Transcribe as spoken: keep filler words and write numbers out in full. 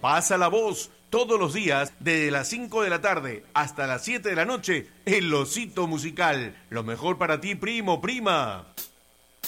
Pasa la voz todos los días desde las cinco de la tarde hasta las siete de la noche. El Osito Musical. Lo mejor para ti, primo, prima.